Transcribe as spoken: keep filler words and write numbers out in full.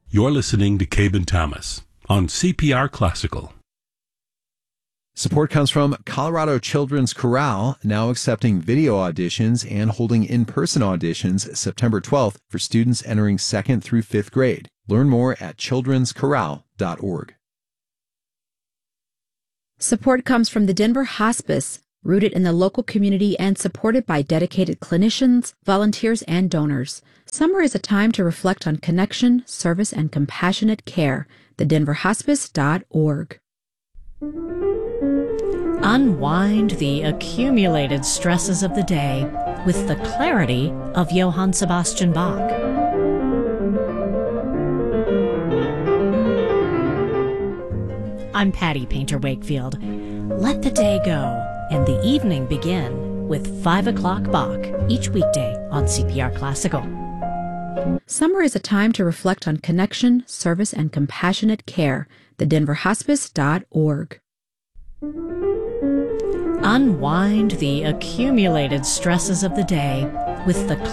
You're listening to Cabe and Thomas on C P R Classical. Support comes from Colorado Children's Chorale, now accepting video auditions and holding in-person auditions September twelfth for students entering second through fifth grade. Learn more at children's chorale dot org. Support comes from the Denver Hospice, rooted in the local community and supported by dedicated clinicians, volunteers, and donors. Summer is a time to reflect on connection, service, and compassionate care. the denver hospice dot org. Unwind the accumulated stresses of the day with the clarity of Johann Sebastian Bach. I'm Patty Painter Wakefield. Let the day go and the evening begin with five o'clock Bach each weekday on C P R Classical. Summer is a time to reflect on connection, service, and compassionate care. the denver hospice dot org. Unwind the accumulated stresses of the day with the